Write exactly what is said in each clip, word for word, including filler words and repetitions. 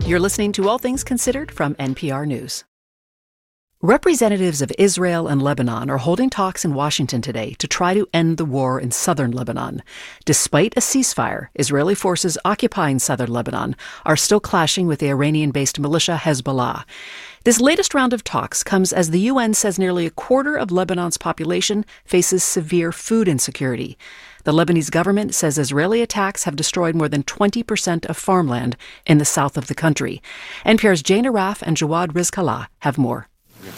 You're listening to All Things Considered from N P R News. Representatives of Israel and Lebanon are holding talks in Washington today to try to end the war in southern Lebanon. Despite a ceasefire, Israeli forces occupying southern Lebanon are still clashing with the Iranian-based militia Hezbollah. This latest round of talks comes as the U N says nearly a quarter of Lebanon's population faces severe food insecurity. The Lebanese government says Israeli attacks have destroyed more than twenty percent of farmland in the south of the country. N P R's Jane Arraf and Jawad Rizkallah have more.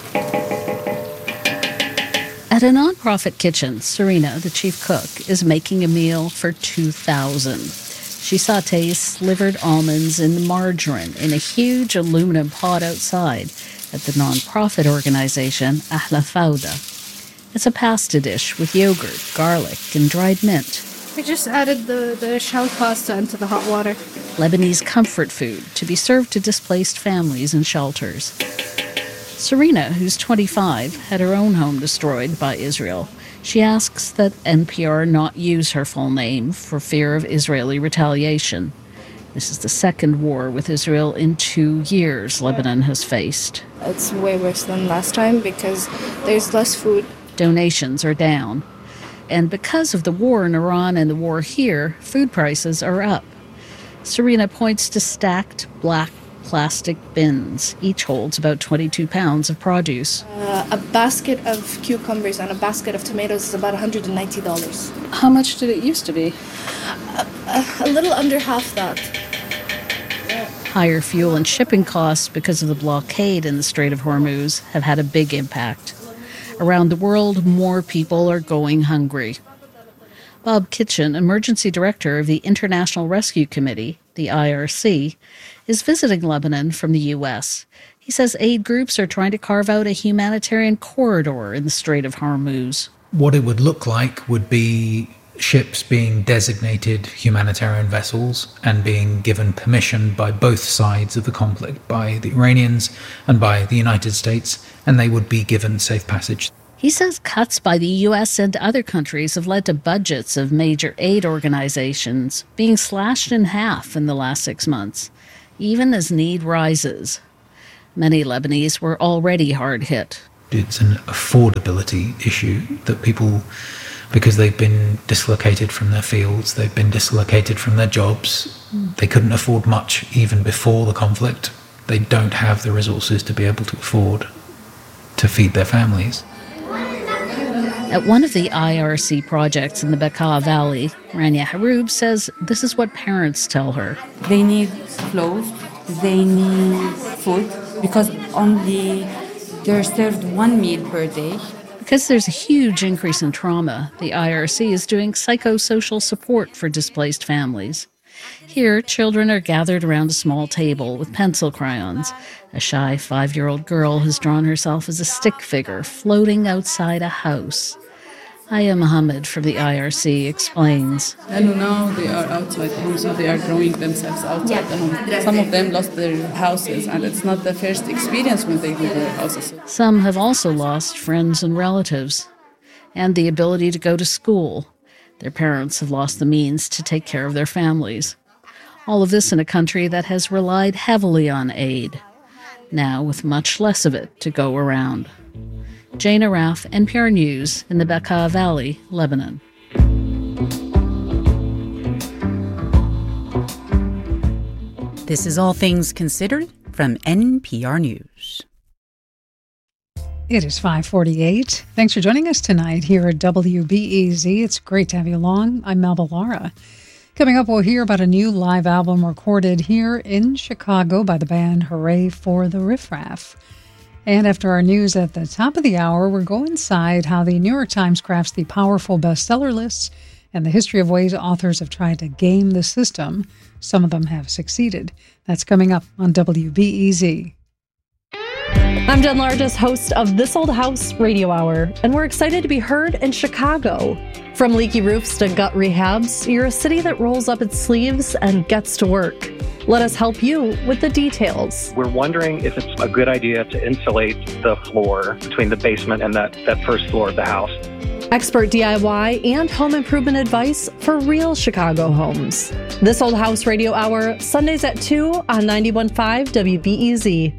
At a nonprofit kitchen, Serena, the chief cook, is making a meal for two thousand. She sautés slivered almonds in margarine in a huge aluminum pot outside at the nonprofit organization Ahla Fawda. It's a pasta dish with yogurt, garlic, and dried mint. We just added the, the shell pasta into the hot water. Lebanese comfort food to be served to displaced families in shelters. Serena, who's twenty-five, had her own home destroyed by Israel. She asks that N P R not use her full name for fear of Israeli retaliation. This is the second war with Israel in two years Lebanon has faced. It's way worse than last time because there's less food. Donations are down. And because of the war in Iran and the war here, food prices are up. Serena points to stacked black plastic bins. Each holds about twenty-two pounds of produce. Uh, a basket of cucumbers and a basket of tomatoes is about one hundred ninety dollars. How much did it used to be? A, a, a little under half that. Higher fuel and shipping costs because of the blockade in the Strait of Hormuz have had a big impact. Around the world, more people are going hungry. Bob Kitchen, emergency director of the International Rescue Committee, the I R C, is visiting Lebanon from the U S. He says aid groups are trying to carve out a humanitarian corridor in the Strait of Hormuz. What it would look like would be ships being designated humanitarian vessels and being given permission by both sides of the conflict, by the Iranians and by the United States, and they would be given safe passage. He says cuts by the U S and other countries have led to budgets of major aid organizations being slashed in half in the last six months, even as need rises. Many Lebanese were already hard hit. It's an affordability issue that people, because they've been dislocated from their fields, they've been dislocated from their jobs, mm. they couldn't afford much even before the conflict. They don't have the resources to be able to afford to feed their families. At one of the I R C projects in the Bekaa Valley, Rania Haroub says this is what parents tell her. They need clothes, they need food, because only they're served one meal per day. Because there's a huge increase in trauma, the I R C is doing psychosocial support for displaced families. Here, children are gathered around a small table with pencil crayons. A shy five-year-old girl has drawn herself as a stick figure floating outside a house. Aya Mohammed from the I R C explains. And now they are outside the home, so they are growing themselves outside yeah. the home. Some of them lost their houses, and it's not the first experience when they leave their houses. Some have also lost friends and relatives, and the ability to go to school. Their parents have lost the means to take care of their families. All of this in a country that has relied heavily on aid, now with much less of it to go around. Jane Arraf, N P R News, in the Bekaa Valley, Lebanon. This is All Things Considered from N P R News. It is five forty-eight. Thanks for joining us tonight here at W B E Z. It's great to have you along. I'm Melba Lara. Coming up, we'll hear about a new live album recorded here in Chicago by the band Hooray for the Riff Raff. And after our news at the top of the hour, we'll go inside how the New York Times crafts the powerful bestseller lists and the history of ways authors have tried to game the system. Some of them have succeeded. That's coming up on W B E Z. I'm Jen Largess, host of This Old House Radio Hour, and we're excited to be heard in Chicago. From leaky roofs to gut rehabs, you're a city that rolls up its sleeves and gets to work. Let us help you with the details. We're wondering if it's a good idea to insulate the floor between the basement and that, that first floor of the house. Expert D I Y and home improvement advice for real Chicago homes. This Old House Radio Hour, Sundays at two on ninety-one point five W B E Z.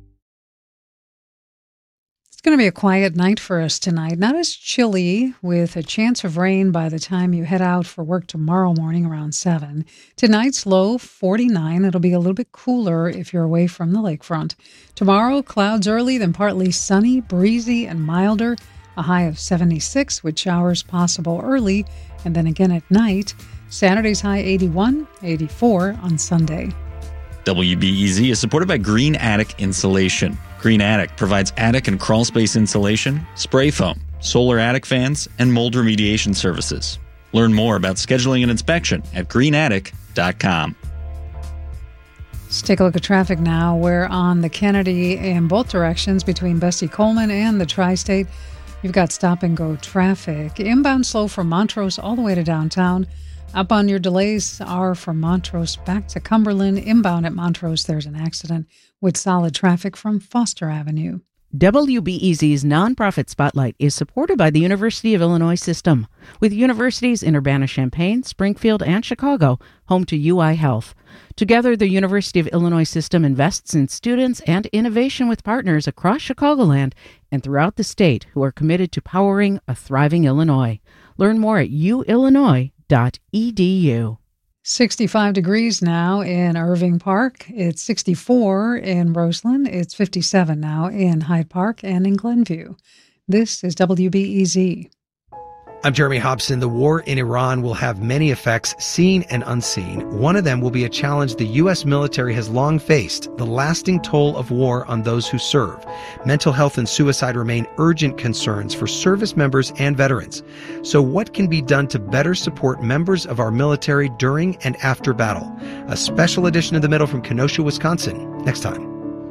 It's going to be a quiet night for us tonight. Not as chilly, with a chance of rain by the time you head out for work tomorrow morning around seven. Tonight's low, forty-nine. It'll be a little bit cooler if you're away from the lakefront. Tomorrow, clouds early, then partly sunny, breezy, and milder. A high of seventy-six with showers possible early, and then again at night. Saturday's high eighty-one, eighty-four on Sunday. W B E Z is supported by Green Attic Insulation. Green Attic provides attic and crawl space insulation, spray foam, solar attic fans, and mold remediation services. Learn more about scheduling an inspection at green attic dot com. Let's take a look at traffic now. We're on the Kennedy in both directions between Bessie Coleman and the Tri-State. You've got stop-and-go traffic. Inbound slow from Montrose all the way to downtown. Up on your delays are from Montrose back to Cumberland. Inbound at Montrose, there's an accident with solid traffic from Foster Avenue. W B E Z's Nonprofit Spotlight is supported by the University of Illinois System, with universities in Urbana-Champaign, Springfield, and Chicago, home to U I Health. Together, the University of Illinois System invests in students and innovation with partners across Chicagoland and throughout the state who are committed to powering a thriving Illinois. Learn more at u illinois dot e d u. sixty-five degrees now in Irving Park. It's sixty-four in Roseland. It's fifty-seven now in Hyde Park and in Glenview. This is W B E Z. I'm Jeremy Hobson. The war in Iran will have many effects, seen and unseen. One of them will be a challenge the U S military has long faced, the lasting toll of war on those who serve. Mental health and suicide remain urgent concerns for service members and veterans. So what can be done to better support members of our military during and after battle? A special edition of The Middle from Kenosha, Wisconsin, next time.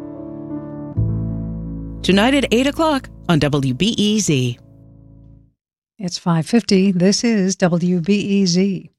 Tonight at eight o'clock on W B E Z. It's five fifty. This is W B E Z.